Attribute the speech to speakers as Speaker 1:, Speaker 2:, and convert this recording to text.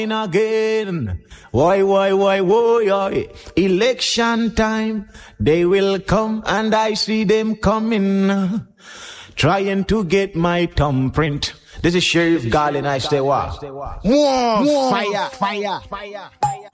Speaker 1: again. Why, election time, they will come and I see them coming, trying to get my thumbprint. This is Sheriff Garland, I stay wow.
Speaker 2: More fire.